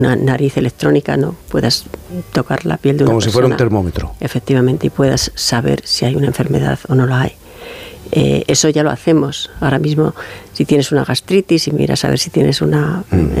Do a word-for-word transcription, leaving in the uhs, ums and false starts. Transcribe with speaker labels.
Speaker 1: una nariz electrónica, ¿no? Puedas tocar la piel de una
Speaker 2: Como
Speaker 1: persona.
Speaker 2: si fuera un termómetro.
Speaker 1: Efectivamente, y puedas saber si hay una enfermedad o no la hay. Eh, eso ya lo hacemos. Ahora mismo, si tienes una gastritis y miras a ver si tienes una... Mm.